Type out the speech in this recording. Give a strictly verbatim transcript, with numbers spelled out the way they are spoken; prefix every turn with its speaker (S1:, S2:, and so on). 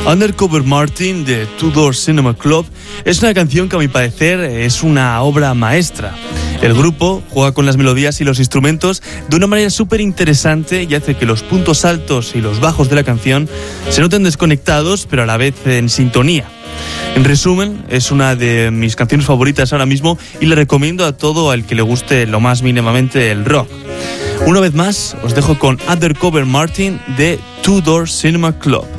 S1: Undercover Martin de Two Door Cinema Club es una canción que a mi parecer es una obra maestra. El grupo juega con las melodías y los instrumentos de una manera súper interesante y hace que los puntos altos y los bajos de la canción se noten desconectados pero a la vez en sintonía. En resumen, es una de mis canciones favoritas ahora mismo y le recomiendo a todo al que le guste lo más mínimamente el rock. Una vez más, os dejo con Undercover Martin de Two Door Cinema Club.